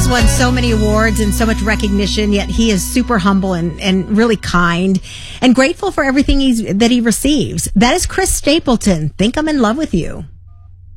has won so many awards and so much recognition, yet he is super humble and really kind and grateful for everything that he receives. That is Chris Stapleton. Think I'm in love with you.